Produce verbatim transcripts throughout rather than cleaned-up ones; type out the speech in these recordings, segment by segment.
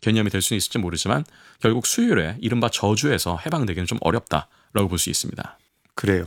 개념이 될 수는 있을지 모르지만 결국 수율에 이른바 저주에서 해방되기는 좀 어렵다라고 볼 수 있습니다. 그래요.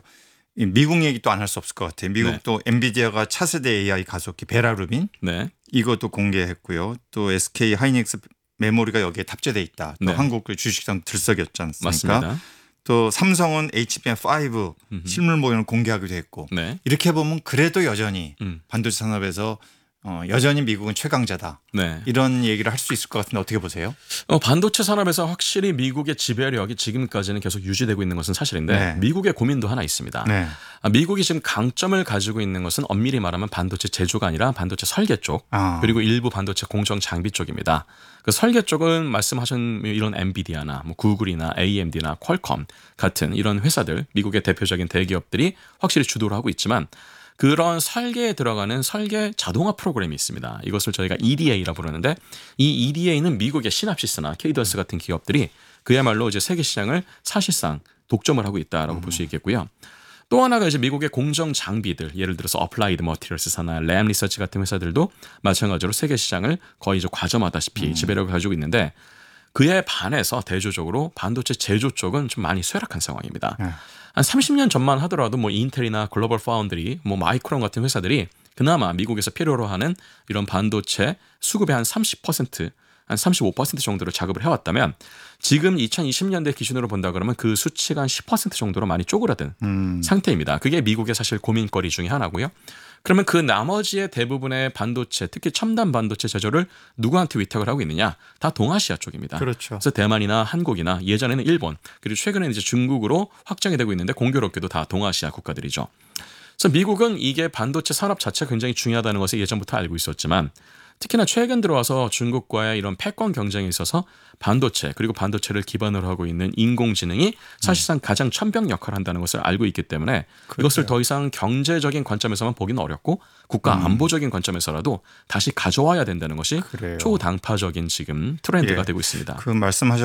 미국 얘기 또 안 할 수 없을 것 같아요. 미국도 네. 엔비디아가 차세대 에이아이 가속기 베라루빈 네. 이것도 공개했고요. 또 에스케이 하이닉스 메모리가 여기에 탑재돼 있다. 또 네. 한국 그 주식시장 들썩였지 않습니까? 맞습니다. 또 삼성은 에이치비엠 오 실물 모형을 공개하기도 했고 네. 이렇게 보면 그래도 여전히 음. 반도체 산업에서 어, 여전히 미국은 최강자다. 네. 이런 얘기를 할 수 있을 것 같은데 어떻게 보세요? 어, 반도체 산업에서 확실히 미국의 지배력이 지금까지는 계속 유지되고 있는 것은 사실인데 네. 미국의 고민도 하나 있습니다. 네. 아, 미국이 지금 강점을 가지고 있는 것은 엄밀히 말하면 반도체 제조가 아니라 반도체 설계 쪽 아. 그리고 일부 반도체 공정 장비 쪽입니다. 그 설계 쪽은 말씀하신 이런 엔비디아나 뭐 구글이나 에이엠디나 퀄컴 같은 이런 회사들 미국의 대표적인 대기업들이 확실히 주도를 하고 있지만 그런 설계에 들어가는 설계 자동화 프로그램이 있습니다. 이것을 저희가 이디에이라고 부르는데 이 이디에이는 미국의 시납시스나 케이던스 같은 기업들이 그야말로 이제 세계 시장을 사실상 독점을 하고 있다라고 음. 볼 수 있겠고요. 또 하나가 이제 미국의 공정 장비들, 예를 들어서 어플라이드 머티리얼스사나 램 리서치 같은 회사들도 마찬가지로 세계 시장을 거의 이제 과점하다시피 음. 지배력을 가지고 있는데 그에 반해서 대조적으로 반도체 제조 쪽은 좀 많이 쇠락한 상황입니다. 네. 한 삼십 년 전만 하더라도 뭐 인텔이나 글로벌 파운드리, 뭐 마이크론 같은 회사들이 그나마 미국에서 필요로 하는 이런 반도체 수급의 한 삼십 퍼센트, 한 삼십오 퍼센트 정도로 작업을 해왔다면 지금 이천이십 년대 기준으로 본다 그러면 그 수치가 한 십 퍼센트 정도로 많이 쪼그라든 음. 상태입니다. 그게 미국의 사실 고민거리 중에 하나고요. 그러면 그 나머지의 대부분의 반도체, 특히 첨단 반도체 제조를 누구한테 위탁을 하고 있느냐? 다 동아시아 쪽입니다. 그렇죠. 그래서 대만이나 한국이나 예전에는 일본, 그리고 최근에는 이제 중국으로 확장이 되고 있는데 공교롭게도 다 동아시아 국가들이죠. 그래서 미국은 이게 반도체 산업 자체가 굉장히 중요하다는 것을 예전부터 알고 있었지만 특히나 최근 들어와서 중국과의 이런 패권 경쟁에 있어서 반도체 그리고 반도체를 기반으로 하고 있는 인공지능이 사실상 가장 천병 역할을 한다는 것을 알고 있기 때문에 그렇죠. 이것을 더 이상 경제적인 관점에서만 보기는 어렵고 국가 안보적인 음. 관점에서라도 다시 가져와야 된다는 것이 그래요. 초당파적인 지금 트렌드가 예. 되고 있습니다. 그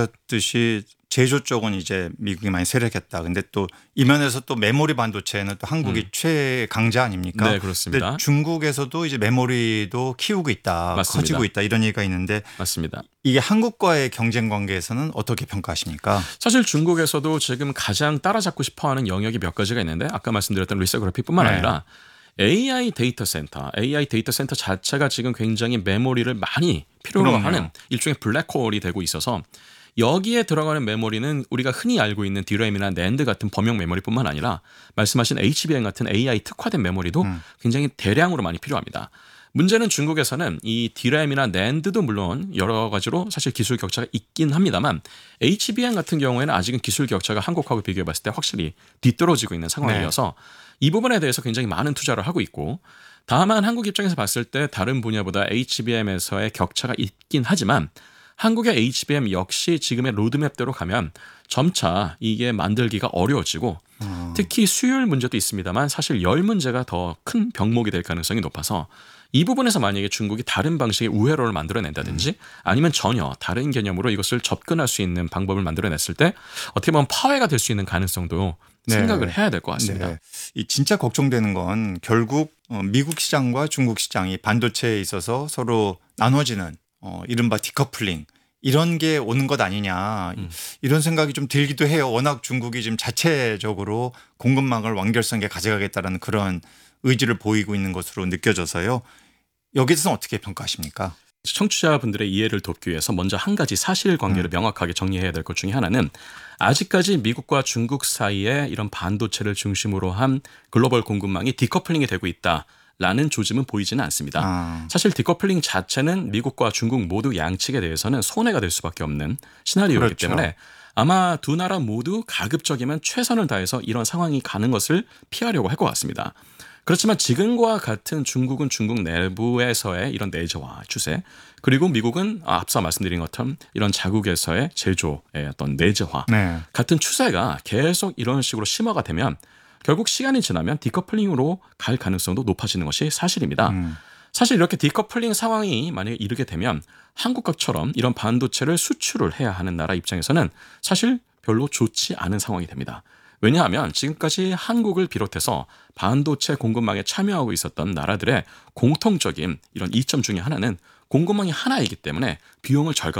말씀하셨듯이 제조 쪽은 이제 미국이 많이 세력했다. 근데 또 이 면에서 또 메모리 반도체는 또 한국이 음. 최강자 아닙니까? 네, 그렇습니다. 근데 중국에서도 이제 메모리도 키우고 있다, 맞습니다. 커지고 있다 이런 얘기가 있는데 맞습니다. 이게 한국과의 경쟁 관계에서는 어떻게 평가하십니까? 사실 중국에서도 지금 가장 따라잡고 싶어하는 영역이 몇 가지가 있는데 아까 말씀드렸던 리서그래픽뿐만 네. 아니라 에이아이 데이터 센터, 에이아이 데이터 센터 자체가 지금 굉장히 메모리를 많이 필요로 그럼요. 하는 일종의 블랙홀이 되고 있어서 여기에 들어가는 메모리는 우리가 흔히 알고 있는 디램이나 낸드 같은 범용 메모리뿐만 아니라 말씀하신 에이치비엠 같은 에이아이 특화된 메모리도 음. 굉장히 대량으로 많이 필요합니다. 문제는 중국에서는 이 디램이나 낸드도 물론 여러 가지로 사실 기술 격차가 있긴 합니다만 에이치비엠 같은 경우에는 아직은 기술 격차가 한국하고 비교해 봤을 때 확실히 뒤떨어지고 있는 상황이어서 네. 이 부분에 대해서 굉장히 많은 투자를 하고 있고 다만 한국 입장에서 봤을 때 다른 분야보다 에이치비엠에서의 격차가 있긴 하지만 한국의 에이치비엠 역시 지금의 로드맵대로 가면 점차 이게 만들기가 어려워지고 음. 특히 수율 문제도 있습니다만 사실 열 문제가 더 큰 병목이 될 가능성이 높아서 이 부분에서 만약에 중국이 다른 방식의 우회로를 만들어낸다든지 아니면 전혀 다른 개념으로 이것을 접근할 수 있는 방법을 만들어냈을 때 어떻게 보면 파회가 될 수 있는 가능성도 네. 생각을 해야 될 것 같습니다. 네. 이 진짜 걱정되는 건 결국 미국 시장과 중국 시장이 반도체에 있어서 서로 나눠지는 어, 이른바 디커플링 이런 게 오는 것 아니냐 음. 이런 생각이 좀 들기도 해요. 워낙 중국이 지금 자체적으로 공급망을 완결성에 가져가겠다는 그런 의지를 보이고 있는 것으로 느껴져서요. 여기서는 어떻게 평가하십니까? 청취자분들의 이해를 돕기 위해서 먼저 한 가지 사실관계를 음. 명확하게 정리해야 될 것 중에 하나는 아직까지 미국과 중국 사이에 이런 반도체를 중심으로 한 글로벌 공급망이 디커플링이 되고 있다. 라는 조짐은 보이지는 않습니다. 아. 사실 디커플링 자체는 미국과 중국 모두 양측에 대해서는 손해가 될 수밖에 없는 시나리오이기 그렇죠. 때문에 아마 두 나라 모두 가급적이면 최선을 다해서 이런 상황이 가는 것을 피하려고 할 것 같습니다. 그렇지만 지금과 같은 중국은 중국 내부에서의 이런 내재화 추세 그리고 미국은 앞서 말씀드린 것처럼 이런 자국에서의 제조의 어떤 내재화 네. 같은 추세가 계속 이런 식으로 심화가 되면 결국 시간이 지나면 디커플링으로 갈 가능성도 높아지는 것이 사실입니다. 음. 사실 이렇게 디커플링 상황이 만약에 이르게 되면 한국처럼 이런 반도체를 수출을 해야 하는 나라 입장에서는 사실 별로 좋지 않은 상황이 됩니다. 왜냐하면 지금까지 한국을 비롯해서 반도체 공급망에 참여하고 있었던 나라들의 공통적인 이런 이점 중에 하나는 공급망이 하나이기 때문에 비용을 절감